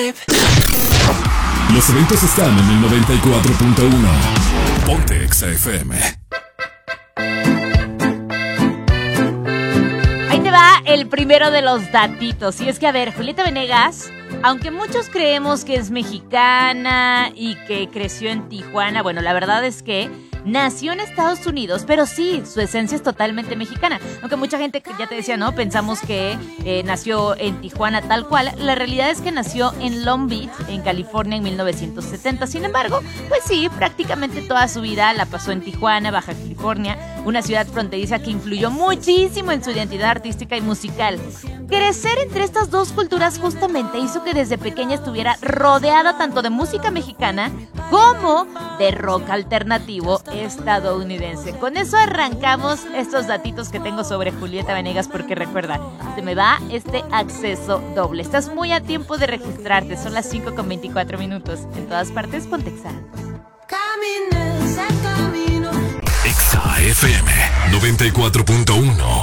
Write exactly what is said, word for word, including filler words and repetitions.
Los eventos están en el noventa y cuatro punto uno. Ponte Exa F M. Ahí te va el primero de los datitos. Y es que, a ver, Julieta Venegas, aunque muchos creemos que es mexicana y que creció en Tijuana, bueno, la verdad es que nació en Estados Unidos, pero sí, su esencia es totalmente mexicana. Aunque mucha gente, ya te decía, ¿no? Pensamos que eh, nació en Tijuana tal cual. La realidad es que nació en Long Beach, en California, en mil novecientos setenta. Sin embargo, pues sí, prácticamente toda su vida la pasó en Tijuana, Baja California, una ciudad fronteriza que influyó muchísimo en su identidad artística y musical. Crecer entre estas dos culturas justamente hizo que desde pequeña estuviera rodeada tanto de música mexicana como de rock alternativo estadounidense. Con eso arrancamos estos datitos que tengo sobre Julieta Venegas, porque recuerda, se me va este acceso doble. Estás muy a tiempo de registrarte, son las cinco con veinticuatro minutos. En todas partes, ponte Exa. Exa F M noventa y cuatro punto uno.